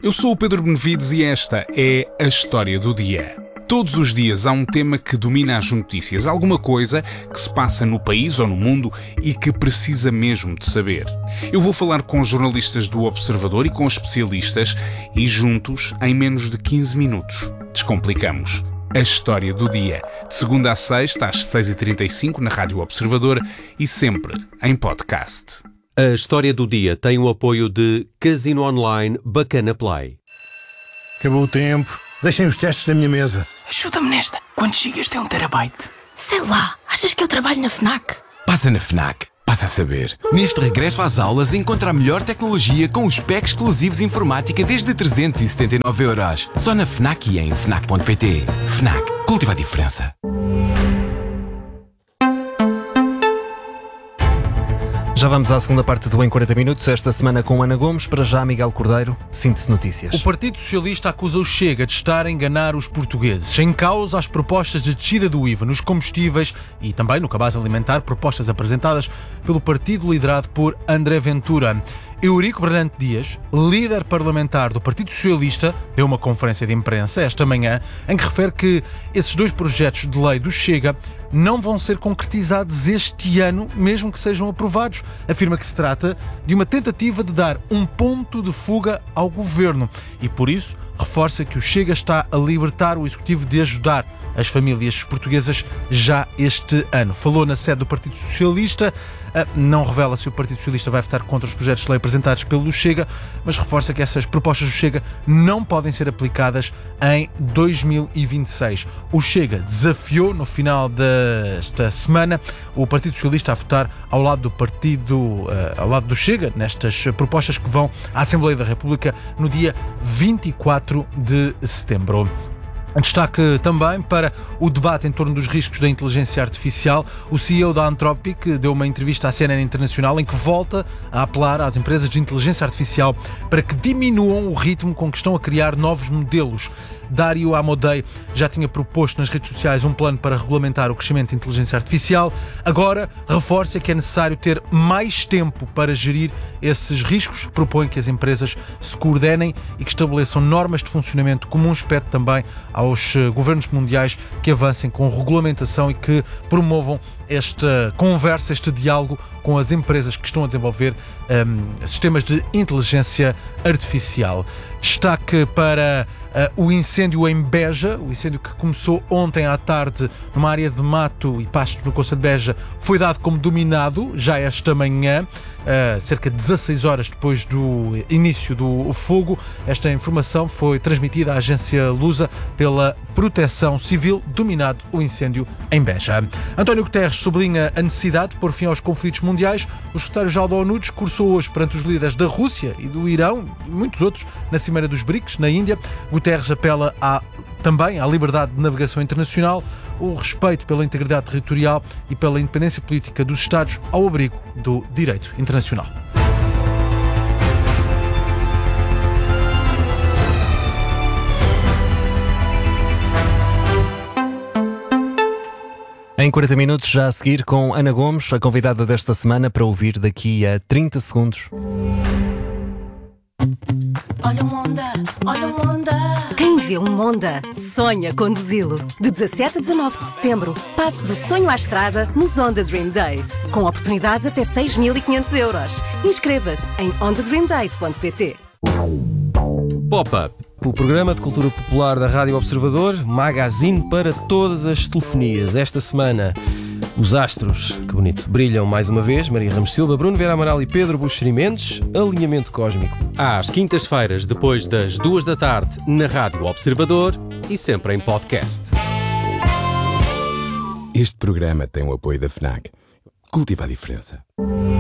Eu sou o Pedro Benevides e esta é a História do Dia. Todos os dias há um tema que domina as notícias, alguma coisa que se passa no país ou no mundo e que precisa mesmo de saber. Eu vou falar com jornalistas do Observador e com especialistas e juntos, em menos de 15 minutos, descomplicamos a História do Dia. De segunda a sexta, às 6h35, na Rádio Observador e sempre em podcast. A História do Dia tem o apoio de Casino Online Bacana Play. Acabou o tempo. Deixem os testes na minha mesa. Ajuda-me nesta. Quantos gigas tem 1 terabyte? Sei lá, achas que eu trabalho na FNAC? Passa na FNAC. Passa a saber. Neste regresso às aulas, encontra a melhor tecnologia com os packs exclusivos informática desde 379€. Só na FNAC e em FNAC.pt. FNAC. Cultiva a diferença. Já vamos à segunda parte do Em 40 Minutos, esta semana com Ana Gomes. Para já, Miguel Cordeiro, síntese notícias. O Partido Socialista acusa o Chega de estar a enganar os portugueses. Em causa as propostas de descida do IVA nos combustíveis e também no cabaz alimentar, propostas apresentadas pelo partido liderado por André Ventura. Eurico Brilhante Dias, líder parlamentar do Partido Socialista, deu uma conferência de imprensa esta manhã em que refere que esses dois projetos de lei do Chega não vão ser concretizados este ano, mesmo que sejam aprovados. Afirma que se trata de uma tentativa de dar um ponto de fuga ao governo e, por isso, reforça que o Chega está a libertar o Executivo de ajudar as famílias portuguesas já este ano. Falou na sede do Partido Socialista, não revela se o Partido Socialista vai votar contra os projetos de lei apresentados pelo Chega, mas reforça que essas propostas do Chega não podem ser aplicadas em 2026. O Chega desafiou, no final desta semana, o Partido Socialista a votar ao lado do Chega, nestas propostas que vão à Assembleia da República no dia 24 de setembro. Destaque também para o debate em torno dos riscos da inteligência artificial. O CEO da Anthropic deu uma entrevista à CNN Internacional em que volta a apelar às empresas de inteligência artificial para que diminuam o ritmo com que estão a criar novos modelos. Dario Amodei já tinha proposto nas redes sociais um plano para regulamentar o crescimento da inteligência artificial. Agora reforça que é necessário ter mais tempo para gerir esses riscos. Propõe que as empresas se coordenem e que estabeleçam normas de funcionamento comuns. Pede também aos governos mundiais que avancem com regulamentação e que promovam esta conversa, este diálogo com as empresas que estão a desenvolver sistemas de inteligência artificial. Destaque para o incêndio em Beja, o incêndio que começou ontem à tarde numa área de mato e pasto no concelho de Beja, foi dado como dominado já esta manhã, cerca de 16 horas depois do início do fogo. Esta informação foi transmitida à agência Lusa pela Proteção Civil, dominado o incêndio em Beja. António Guterres sublinha a necessidade de pôr fim aos conflitos mundiais. O secretário-geral da ONU discursou hoje perante os líderes da Rússia e do Irão e muitos outros na Cimeira dos BRICS, na Índia. Guterres apela também à liberdade de navegação internacional, o respeito pela integridade territorial e pela independência política dos Estados ao abrigo do direito internacional. Em 40 minutos, já a seguir, com Ana Gomes, a convidada desta semana, para ouvir daqui a 30 segundos. Olha o Honda, olha o Honda. Quem vê um Honda sonha conduzi-lo. De 17 a 19 de setembro, passe do sonho à estrada nos Honda Dream Days, com oportunidades até 6.500€. Inscreva-se em hondadreamdays.pt. Pop-Up, o programa de cultura popular da Rádio Observador, magazine para todas as telefonias. Esta semana, os astros, que bonito, brilham mais uma vez. Maria Ramos Silva, Bruno Vieira Amaral e Pedro Buxeri Mendes. Alinhamento cósmico. Às quintas-feiras, depois das 2 da tarde, na Rádio Observador e sempre em podcast. Este programa tem o apoio da FNAC. Cultiva a diferença.